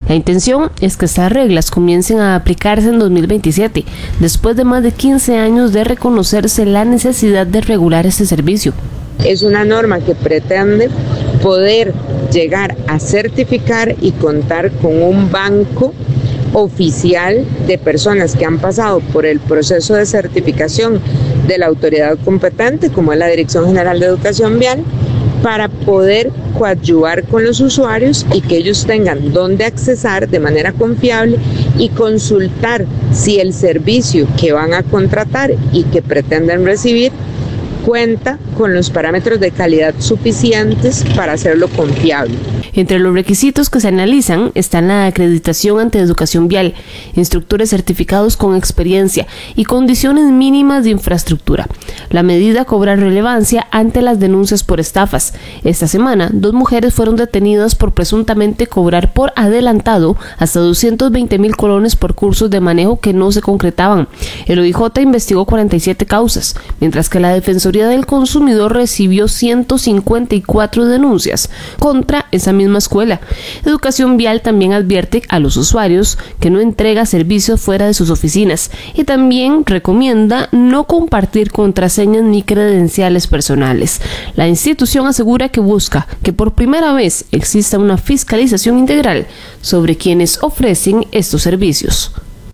La intención es que estas reglas comiencen a aplicarse en 2027, después de más de 15 años de reconocerse la necesidad de regular este servicio. Es una norma que pretende poder llegar a certificar y contar con un banco oficial de personas que han pasado por el proceso de certificación de la autoridad competente, como es la Dirección General de Educación Vial, para poder coadyuvar con los usuarios y que ellos tengan dónde accesar de manera confiable y consultar si el servicio que van a contratar y que pretenden recibir cuenta con los parámetros de calidad suficientes para hacerlo confiable. Entre los requisitos que se analizan están la acreditación ante educación vial, instructores certificados con experiencia y condiciones mínimas de infraestructura. La medida cobra relevancia ante las denuncias por estafas. Esta semana, 2 mujeres fueron detenidas por presuntamente cobrar por adelantado hasta 220,000 colones por cursos de manejo que no se concretaban. El OIJ investigó 47 causas, mientras que la Defensoría del Consumidor recibió 154 denuncias contra esa misma escuela. Educación Vial también advierte a los usuarios que no entrega servicios fuera de sus oficinas y también recomienda no compartir contraseñas ni credenciales personales. La institución asegura que busca que por primera vez exista una fiscalización integral sobre quienes ofrecen estos servicios.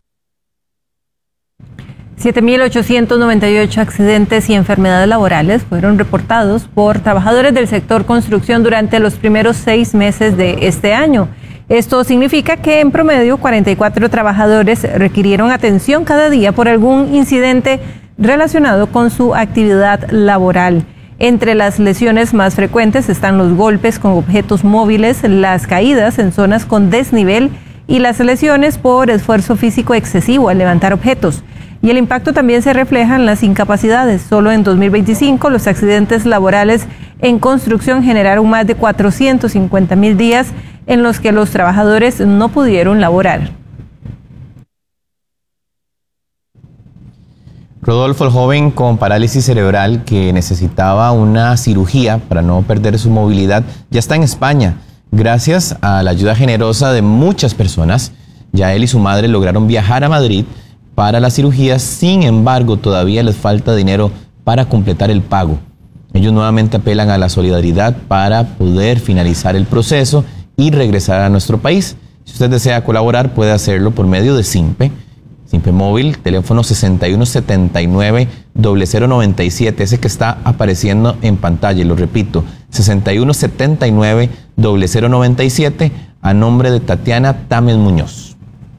7.898 accidentes y enfermedades laborales fueron reportados por trabajadores del sector construcción durante los primeros 6 meses de este año. Esto significa que en promedio 44 trabajadores requirieron atención cada día por algún incidente relacionado con su actividad laboral. Entre las lesiones más frecuentes están los golpes con objetos móviles, las caídas en zonas con desnivel y las lesiones por esfuerzo físico excesivo al levantar objetos. Y el impacto también se refleja en las incapacidades. Solo en 2025 los accidentes laborales en construcción generaron más de 450,000 días en los que los trabajadores no pudieron laborar. Rodolfo, el joven con parálisis cerebral que necesitaba una cirugía para no perder su movilidad, ya está en España. Gracias a la ayuda generosa de muchas personas, ya él y su madre lograron viajar a Madrid para la cirugía. Sin embargo, todavía les falta dinero para completar el pago. Ellos nuevamente apelan a la solidaridad para poder finalizar el proceso y regresar a nuestro país. Si usted desea colaborar, puede hacerlo por medio de SIMPE Móvil, teléfono 6179-0097, ese que está apareciendo en pantalla. Lo repito, 6179-0097, a nombre de Tatiana Tames Muñoz.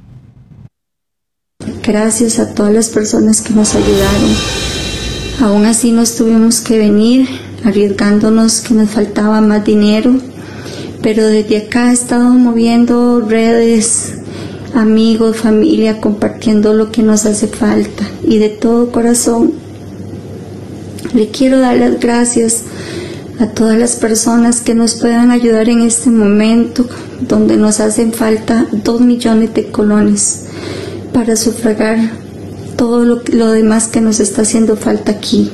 Gracias a todas las personas que nos ayudaron. Aún así nos tuvimos que venir, arriesgándonos que nos faltaba más dinero, pero desde acá he estado moviendo redes, amigos, familia, compartiendo lo que nos hace falta. Y de todo corazón le quiero dar las gracias a todas las personas que nos puedan ayudar en este momento donde nos hacen falta 2 millones de colones para sufragar todo lo demás que nos está haciendo falta aquí.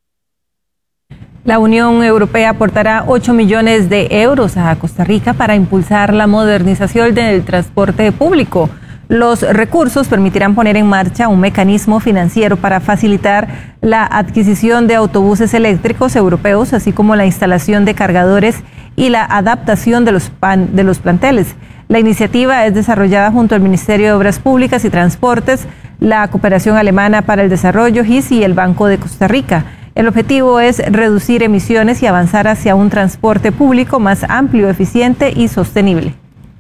La Unión Europea aportará 8 millones de euros a Costa Rica para impulsar la modernización del transporte público. Los recursos permitirán poner en marcha un mecanismo financiero para facilitar la adquisición de autobuses eléctricos europeos, así como la instalación de cargadores y la adaptación de los planteles. La iniciativa es desarrollada junto al Ministerio de Obras Públicas y Transportes, la Cooperación Alemana para el Desarrollo, GIS, y el Banco de Costa Rica. El objetivo es reducir emisiones y avanzar hacia un transporte público más amplio, eficiente y sostenible.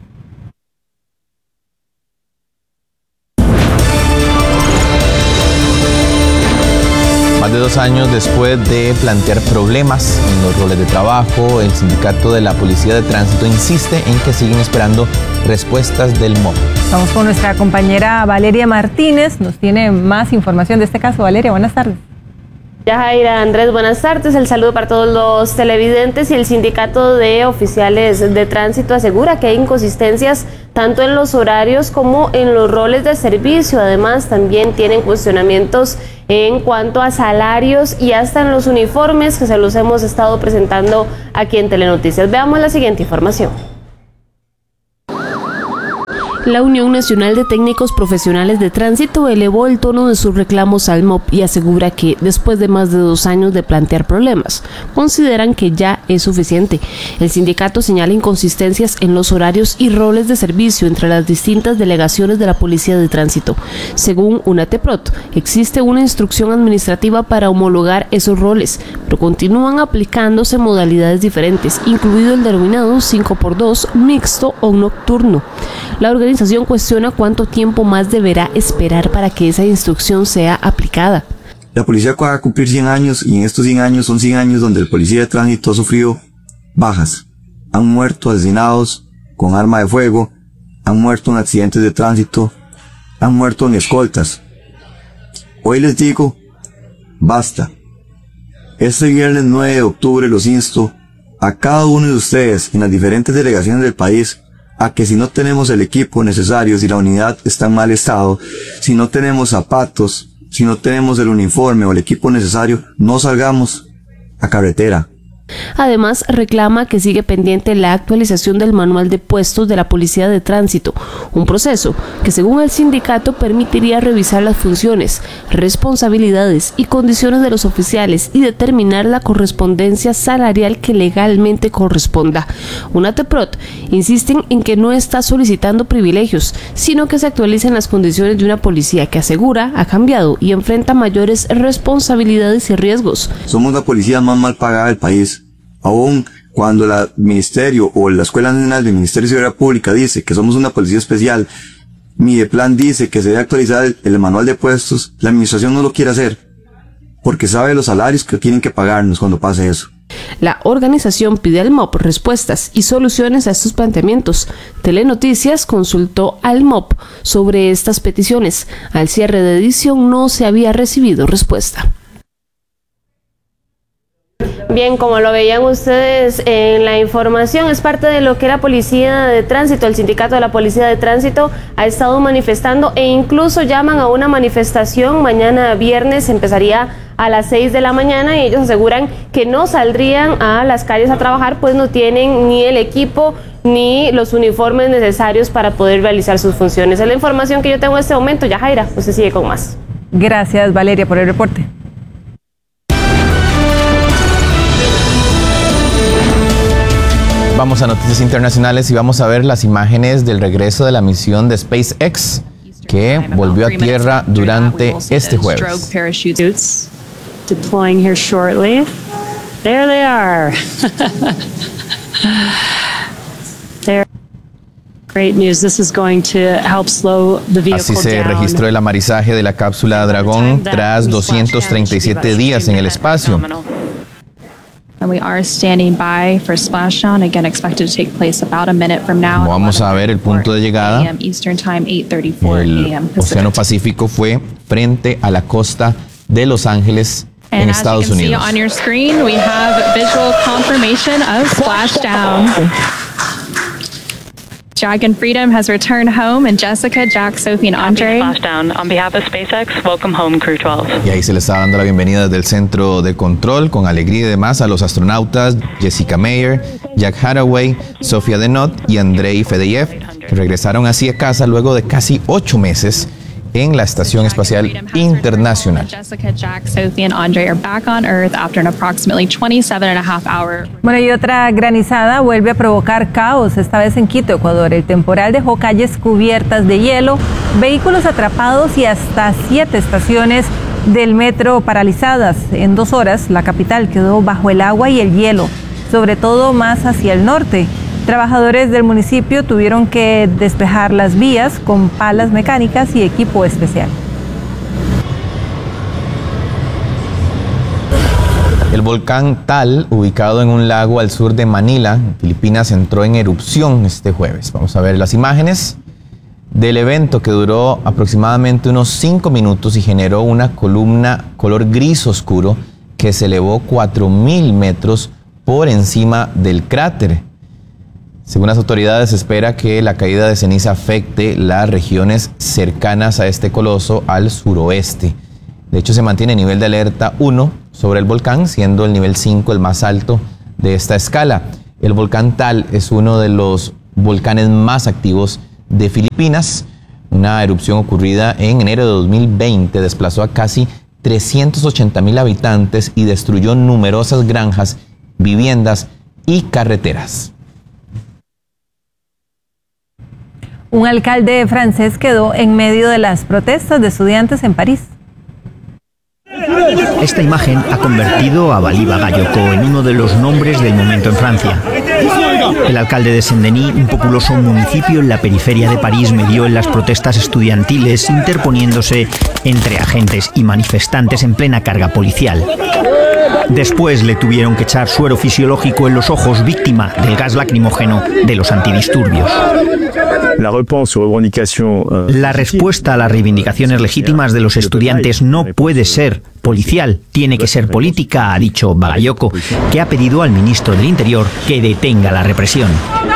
Más de 2 años después de plantear problemas en los roles de trabajo, el Sindicato de la Policía de Tránsito insiste en que siguen esperando respuestas del MOP. Vamos con nuestra compañera Valeria Martínez, nos tiene más información de este caso. Valeria, buenas tardes. Yajaira, Andrés, buenas tardes. El saludo para todos los televidentes. Y el Sindicato de Oficiales de Tránsito asegura que hay inconsistencias tanto en los horarios como en los roles de servicio. Además, también tienen cuestionamientos en cuanto a salarios y hasta en los uniformes, que se los hemos estado presentando aquí en Telenoticias. Veamos la siguiente información. La Unión Nacional de Técnicos Profesionales de Tránsito elevó el tono de sus reclamos al MOP y asegura que, después de más de 2 años de plantear problemas, consideran que ya es suficiente. El sindicato señala inconsistencias en los horarios y roles de servicio entre las distintas delegaciones de la Policía de Tránsito. Según UNATEPROT, existe una instrucción administrativa para homologar esos roles, pero continúan aplicándose modalidades diferentes, incluido el denominado 5x2 mixto o nocturno. La organización cuestiona cuánto tiempo más deberá esperar para que esa instrucción sea aplicada. La policía va a cumplir 100 años y en estos 100 años son 100 años donde el policía de tránsito ha sufrido bajas. Han muerto asesinados con arma de fuego, han muerto en accidentes de tránsito, han muerto en escoltas. Hoy les digo, basta. Este viernes 9 de octubre los insto a cada uno de ustedes en las diferentes delegaciones del país a que si no tenemos el equipo necesario, si la unidad está en mal estado, si no tenemos zapatos, si no tenemos el uniforme o el equipo necesario, no salgamos a carretera. Además, reclama que sigue pendiente la actualización del manual de puestos de la Policía de Tránsito, un proceso que, según el sindicato, permitiría revisar las funciones, responsabilidades y condiciones de los oficiales y determinar la correspondencia salarial que legalmente corresponda. UNATEPROT insisten en que no está solicitando privilegios, sino que se actualicen las condiciones de una policía que asegura ha cambiado y enfrenta mayores responsabilidades y riesgos. Somos la policía más mal pagada del país. Aún cuando el Ministerio o la Escuela Nacional del Ministerio de Seguridad Pública dice que somos una policía especial, Mideplan dice que se debe actualizar el manual de puestos, la administración no lo quiere hacer, porque sabe los salarios que tienen que pagarnos cuando pase eso. La organización pide al MOP respuestas y soluciones a estos planteamientos. Telenoticias consultó al MOP sobre estas peticiones. Al cierre de edición no se había recibido respuesta. Bien, como lo veían ustedes en la información, es parte de lo que la Policía de Tránsito, el sindicato de la Policía de Tránsito ha estado manifestando e incluso llaman a una manifestación mañana viernes, empezaría a las 6 de la mañana y ellos aseguran que no saldrían a las calles a trabajar, pues no tienen ni el equipo ni los uniformes necesarios para poder realizar sus funciones. Es la información que yo tengo en este momento. Yajaira, usted sigue con más. Gracias, Valeria, por el reporte. Vamos a noticias internacionales y vamos a ver las imágenes del regreso de la misión de SpaceX que volvió a tierra durante este jueves. Deploying here shortly. There they are. Great news. This is going to help slow the vehicle Así se down. registró el amarizaje de la cápsula Dragón tras 237 días en el espacio. And we are standing by for splashdown, again expected to take place about a minute from now. Vamos a ver el punto de llegada. Eastern Time, 8:34 El a.m. Océano Pacífico fue frente a la costa de Los Ángeles en Estados Unidos. And as you can see on your screen, we have visual confirmation of splashdown. Dragon Freedom has returned home, and Jessica, Jack, Sophie, and Andre. Splashdown. On behalf of SpaceX, welcome home, Crew 12. Y ahí se les está dando la bienvenida desde el centro de control, con alegría y demás, a los astronautas Jessica Meir, Jack Haraway, Sofía Denot y Andrei Fedeyev, que regresaron así a casa luego de casi 8 meses en la Estación Espacial Internacional. Jessica, Jack, Sophie, and Andre are back on Earth after an approximately 27.5-hour. Bueno, y otra granizada vuelve a provocar caos, esta vez en Quito, Ecuador. El temporal dejó calles cubiertas de hielo, vehículos atrapados y hasta 7 estaciones del metro paralizadas. En 2 horas, la capital quedó bajo el agua y el hielo, sobre todo más hacia el norte. Trabajadores del municipio tuvieron que despejar las vías con palas mecánicas y equipo especial. El volcán Tal, ubicado en un lago al sur de Manila, Filipinas, entró en erupción este jueves. Vamos a ver las imágenes del evento que duró aproximadamente unos 5 minutos y generó una columna color gris oscuro que se elevó 4.000 metros por encima del cráter. Según las autoridades, se espera que la caída de ceniza afecte las regiones cercanas a este coloso al suroeste. De hecho, se mantiene nivel de alerta 1 sobre el volcán, siendo el nivel 5 el más alto de esta escala. El volcán Tal es uno de los volcanes más activos de Filipinas. Una erupción ocurrida en enero de 2020 desplazó a casi 380,000 habitantes y destruyó numerosas granjas, viviendas y carreteras. Un alcalde francés quedó en medio de las protestas de estudiantes en París. Esta imagen ha convertido a Bali Bagayoko en uno de los nombres del momento en Francia. El alcalde de Saint-Denis, un populoso municipio en la periferia de París, medió en las protestas estudiantiles, interponiéndose entre agentes y manifestantes en plena carga policial. Después le tuvieron que echar suero fisiológico en los ojos, víctima del gas lacrimógeno de los antidisturbios. La respuesta a las reivindicaciones legítimas de los estudiantes no puede ser policial, tiene que ser política, ha dicho Bagayoko, que ha pedido al ministro del Interior que detenga la represión.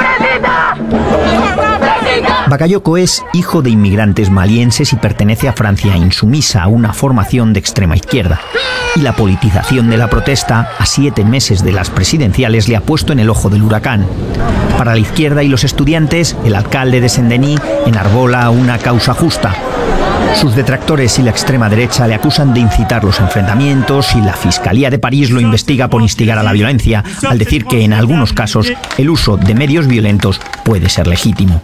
Bagayoko es hijo de inmigrantes malienses y pertenece a Francia Insumisa, una formación de extrema izquierda. Y la politización de la protesta, a 7 meses de las presidenciales, le ha puesto en el ojo del huracán. Para la izquierda y los estudiantes, el alcalde de Saint-Denis enarbola una causa justa. Sus detractores y la extrema derecha le acusan de incitar los enfrentamientos y la Fiscalía de París lo investiga por instigar a la violencia, al decir que en algunos casos el uso de medios violentos puede ser legítimo.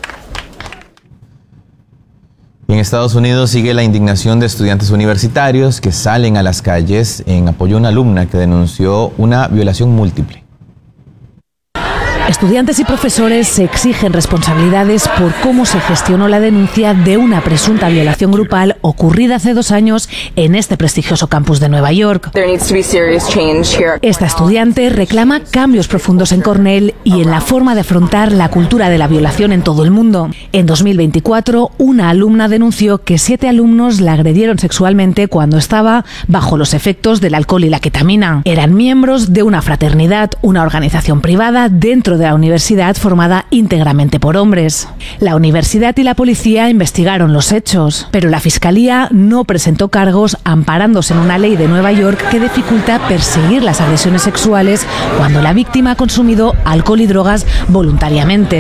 En Estados Unidos sigue la indignación de estudiantes universitarios que salen a las calles en apoyo a una alumna que denunció una violación múltiple. Estudiantes y profesores se exigen responsabilidades por cómo se gestionó la denuncia de una presunta violación grupal ocurrida hace 2 años en este prestigioso campus de Nueva York. Esta estudiante reclama cambios profundos en Cornell y en la forma de afrontar la cultura de la violación en todo el mundo. En 2024, una alumna denunció que 7 alumnos la agredieron sexualmente cuando estaba bajo los efectos del alcohol y la ketamina. Eran miembros de una fraternidad, una organización privada dentro de la universidad formada íntegramente por hombres. La universidad y la policía investigaron los hechos, pero la fiscalía no presentó cargos amparándose en una ley de Nueva York que dificulta perseguir las agresiones sexuales cuando la víctima ha consumido alcohol y drogas voluntariamente.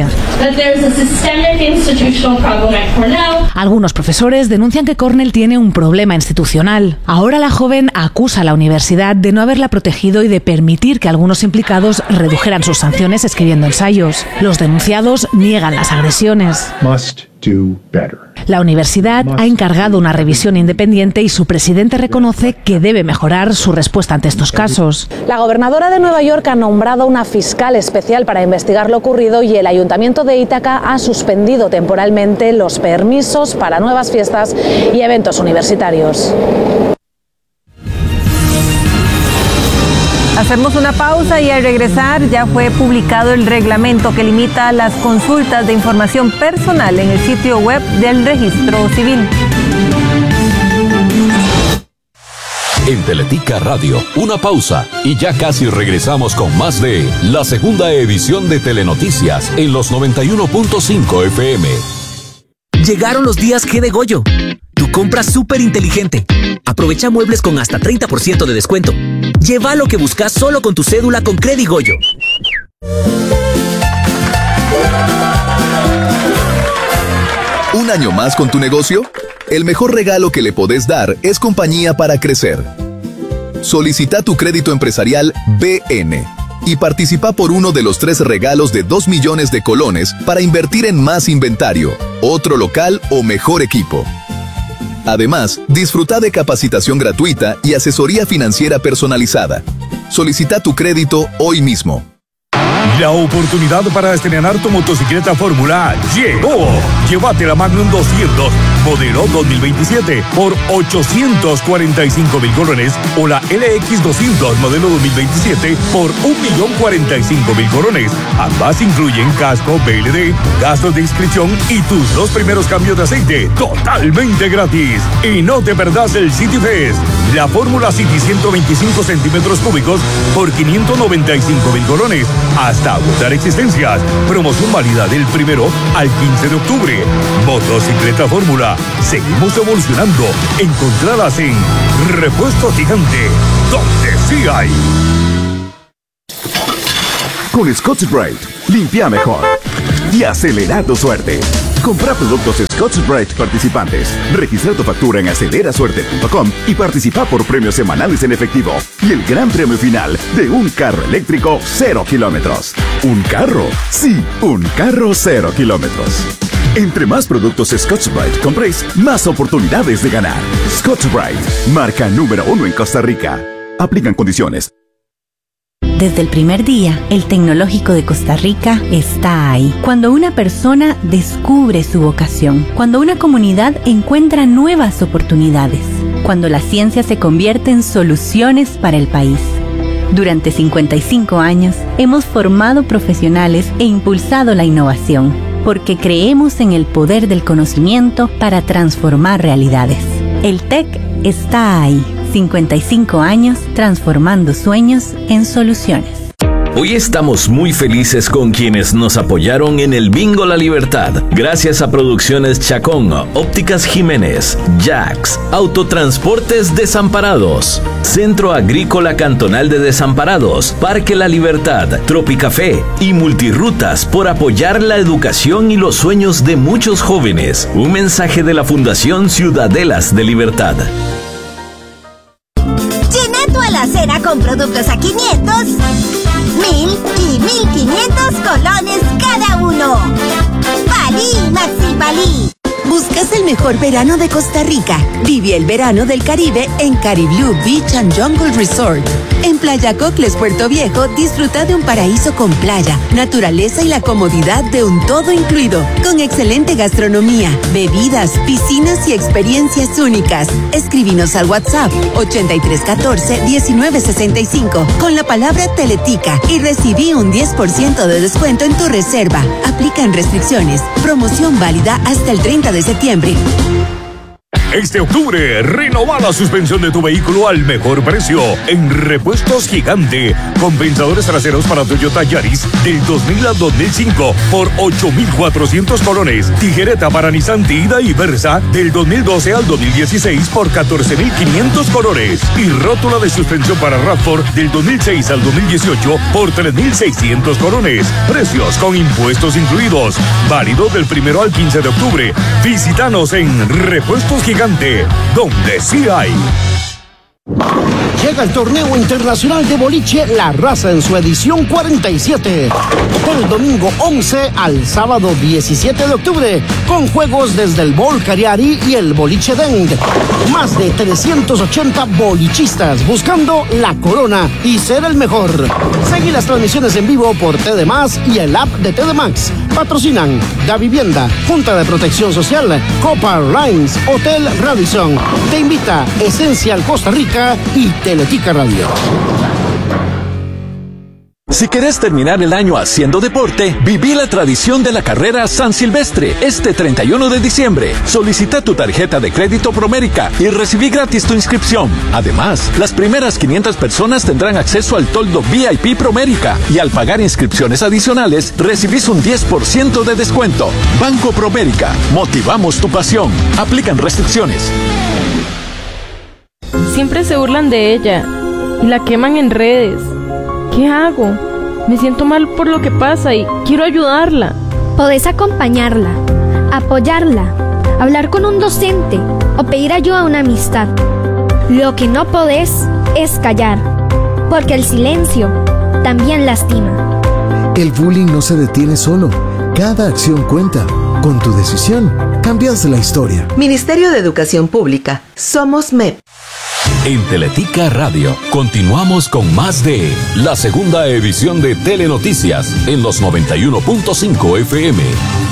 Algunos profesores denuncian que Cornell tiene un problema institucional. Ahora la joven acusa a la universidad de no haberla protegido y de permitir que algunos implicados redujeran sus sanciones escribiendo ensayos. Los denunciados niegan las agresiones. La universidad ha encargado una revisión independiente y su presidente reconoce que debe mejorar su respuesta ante estos casos. La gobernadora de Nueva York ha nombrado una fiscal especial para investigar lo ocurrido y el ayuntamiento de Ítaca ha suspendido temporalmente los permisos para nuevas fiestas y eventos universitarios. Hacemos una pausa y al regresar ya fue publicado el reglamento que limita las consultas de información personal en el sitio web del Registro Civil. En Teletica Radio, una pausa y ya casi regresamos con más de la segunda edición de Telenoticias en los 91.5 FM. Llegaron los días G de Goyo. Tu compra súper inteligente. Aprovecha muebles con hasta 30% de descuento. Lleva lo que buscas solo con tu cédula con Credigoyo. ¿Un año más con tu negocio? El mejor regalo que le podés dar es compañía para crecer. Solicita tu crédito empresarial BN y participa por uno de los 3 regalos de 2 millones de colones para invertir en más inventario, otro local o mejor equipo. Además, disfruta de capacitación gratuita y asesoría financiera personalizada. Solicita tu crédito hoy mismo. La oportunidad para estrenar tu motocicleta Fórmula llegó. Llévate la Magnum 200, modelo 2027, por 845,000 colones o la LX 200, modelo 2027, por 1,045,000 colones. Ambas incluyen casco, BLD, gastos de inscripción y tus 2 primeros cambios de aceite totalmente gratis. Y no te perdás el City Fest, la Fórmula City 125 centímetros cúbicos por 595,000 colones. Hasta agotar existencias. Promoción válida del 1 al 15 de octubre. Motocicleta Fórmula. Seguimos evolucionando. Encontradas en Repuesto Gigante, donde sí hay. Con Scotch-Brite, limpia mejor y acelera tu suerte. Compra productos Scotch-Brite participantes. Registra tu factura en acelerasuerte.com y participa por premios semanales en efectivo. Y el gran premio final de un carro eléctrico 0 kilómetros. ¿Un carro? Sí, un carro 0 kilómetros. Entre más productos Scotch-Brite compréis, más oportunidades de ganar. Scotch-Brite, marca número 1 en Costa Rica. Aplican condiciones. Desde el primer día, el Tecnológico de Costa Rica está ahí. Cuando una persona descubre su vocación, cuando una comunidad encuentra nuevas oportunidades, cuando la ciencia se convierte en soluciones para el país. Durante 55 años, hemos formado profesionales e impulsado la innovación, porque creemos en el poder del conocimiento para transformar realidades. El TEC está ahí. 55 años transformando sueños en soluciones. Hoy estamos muy felices con quienes nos apoyaron en el Bingo La Libertad. Gracias a Producciones Chacón, Ópticas Jiménez, Jax, Autotransportes Desamparados, Centro Agrícola Cantonal de Desamparados, Parque La Libertad, Tropicafé y Multirrutas por apoyar la educación y los sueños de muchos jóvenes. Un mensaje de la Fundación Ciudadelas de Libertad. Cena con productos a 500, 1000 y 1500 colones cada uno. Palí, Maxi Palí. ¿Buscas el mejor verano de Costa Rica? Vive el verano del Caribe en Cariblú Beach and Jungle Resort. En Playa Cocles, Puerto Viejo, disfruta de un paraíso con playa, naturaleza y la comodidad de un todo incluido, con excelente gastronomía, bebidas, piscinas y experiencias únicas. Escríbenos al WhatsApp 8314-1965 con la palabra Teletica y recibí un 10% de descuento en tu reserva. Aplican restricciones. Promoción válida hasta el 30 de septiembre. Este octubre, renova la suspensión de tu vehículo al mejor precio en Repuestos Gigante. Compensadores traseros para Toyota Yaris del 2000 al 2005 por 8,400 colones. Tijereta para Nissan Tiida y Versa del 2012 al 2016 por 14,500 colones. Y rótula de suspensión para RAV4 del 2006 al 2018 por 3,600 colones. Precios con impuestos incluidos. Válido del 1 al 15 de octubre. Visítanos en Repuestos Gigante, donde sí hay. Llega el torneo internacional de boliche La Raza en su edición 47. Del domingo 11 al sábado 17 de octubre, con juegos desde el Bol Cariari y el Boliche Dend. Más de 380 bolichistas buscando la corona y ser el mejor. Seguí las transmisiones en vivo por TD Más y el app de TD Max. Patrocinan Da Vivienda, Junta de Protección Social, Copa Lines, Hotel Radisson. Te invita Esencial Costa Rica y Teletica Radio. Si querés terminar el año haciendo deporte, viví la tradición de la carrera San Silvestre este 31 de diciembre. Solicita tu tarjeta de crédito Promérica y recibí gratis tu inscripción. Además, las primeras 500 personas tendrán acceso al toldo VIP Promérica y al pagar inscripciones adicionales, recibís un 10% de descuento. Banco Promérica, motivamos tu pasión. Aplican restricciones. Siempre se burlan de ella y la queman en redes. ¿Qué hago? Me siento mal por lo que pasa y quiero ayudarla. Podés acompañarla, apoyarla, hablar con un docente o pedir ayuda a una amistad. Lo que no podés es callar, porque el silencio también lastima. El bullying no se detiene solo. Cada acción cuenta. Con tu decisión, cambias la historia. Ministerio de Educación Pública. Somos MEP. En Teletica Radio continuamos con más de la segunda edición de Telenoticias en los 91.5 FM.